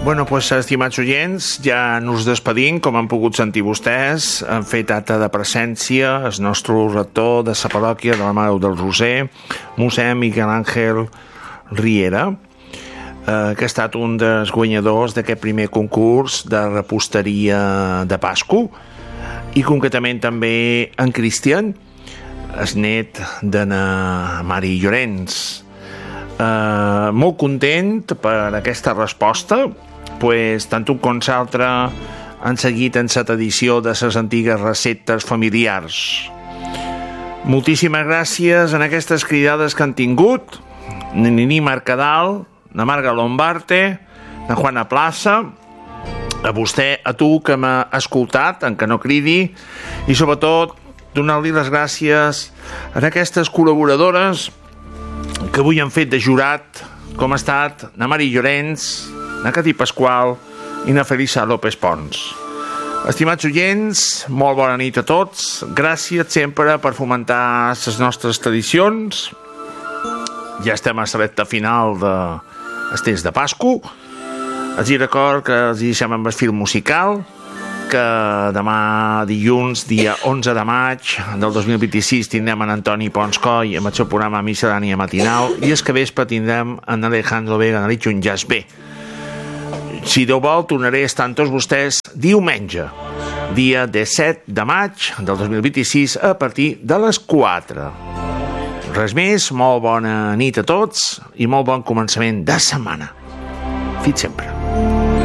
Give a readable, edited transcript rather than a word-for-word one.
Bueno, doncs, estimats oients, ja nos despedim, com han pogut sentir vostès. Han fet acte de presència el nostre rector de la parròquia de la Mare del Roser, mossèn Miquel Àngel Riera, que ha estat un dels guanyadors d'aquest primer concurs de reposteria de Pasco, i concretament també en Cristian, el net de na Mari Llorenç. Molt content per aquesta resposta, pues, tant un com l'altre han seguit en la tradició de les antigues receptes familiars. Moltíssimes gràcies en aquestes cridades que han tingut, Nini Mercadal, na Marga Lombarte, na Juana Plaça, a vostè, a tu que m'ha escoltat, en que no cridi, i sobretot donar-li les gràcies a aquestes col·laboradores que avui han fet de jurat, com ha estat na Mari Llorenç, na Cati Pasqual i na Felisa López Pons. Estimats oients, molt bona nit a tots. Gràcies sempre per fomentar les nostres tradicions. Ja estem a la recta final dels temps de Pasco. Els hi record que els hi deixem amb el fil musical, que demà dilluns, dia 11 de maig del 2026, tindrem en Antoni Pons Coll amb el seu programa Miscel·lània Matinal, i el que vespre tindrem en Alejandro Vega analitza un jazz bé. Si Déu vol, tornaré a estar amb tots vostès diumenge, dia 17 de maig del 2026, a partir de les 4. Res més, molt bona nit a tots i molt bon començament de setmana. Fins sempre.